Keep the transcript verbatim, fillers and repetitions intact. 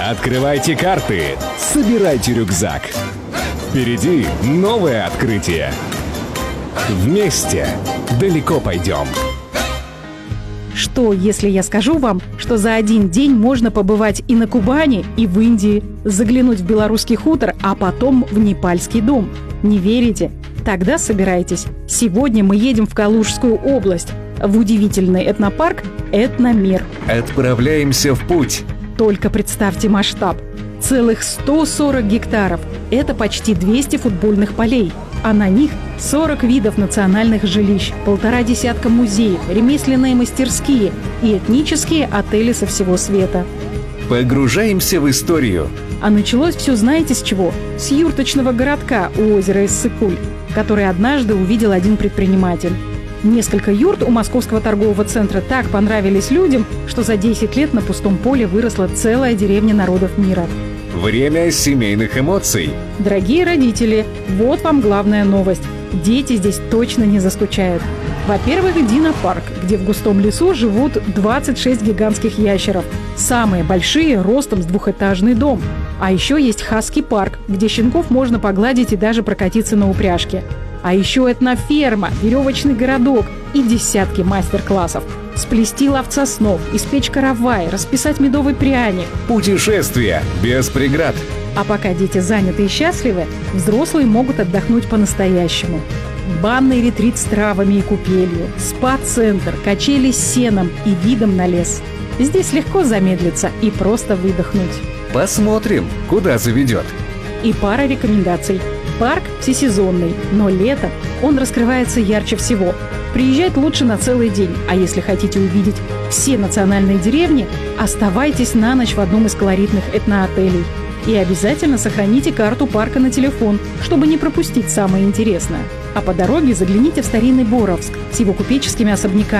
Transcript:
Открывайте карты, собирайте рюкзак. Впереди новое открытие. Вместе далеко пойдем. Что, если я скажу вам, что за один день можно побывать и на Кубани, и в Индии, заглянуть в белорусский хутор, а потом в непальский дом? Не верите? Тогда собирайтесь. Сегодня мы едем в Калужскую область, в удивительный этнопарк «Этномир». Отправляемся в путь. Только представьте масштаб. Целых сто сорок гектаров. Это почти двести футбольных полей. А на них сорок видов национальных жилищ, полтора десятка музеев, ремесленные мастерские и этнические отели со всего света. Погружаемся в историю. А началось все знаете с чего? С юрточного городка у озера Иссык-Куль, который однажды увидел один предприниматель. Несколько юрт у московского торгового центра так понравились людям, что за десять лет на пустом поле выросла целая деревня народов мира. Время семейных эмоций. Дорогие родители, вот вам главная новость. Дети здесь точно не заскучают. Во-первых, динопарк, где в густом лесу живут двадцать шесть гигантских ящеров. Самые большие ростом с двухэтажный дом. А еще есть хаски-парк, где щенков можно погладить и даже прокатиться на упряжке. А еще этноферма, веревочный городок и десятки мастер-классов. Сплести ловца-снов, испечь каравай, расписать медовый пряник. Путешествие без преград. А пока дети заняты и счастливы, взрослые могут отдохнуть по-настоящему. Банный ретрит с травами и купелью, спа-центр, качели с сеном и видом на лес. Здесь легко замедлиться и просто выдохнуть. Посмотрим, куда заведет. И пара рекомендаций. Парк всесезонный, но летом он раскрывается ярче всего. Приезжать лучше на целый день, а если хотите увидеть все национальные деревни, оставайтесь на ночь в одном из колоритных этноотелей. И обязательно сохраните карту парка на телефон, чтобы не пропустить самое интересное. А по дороге загляните в старинный Боровск с его купеческими особняками.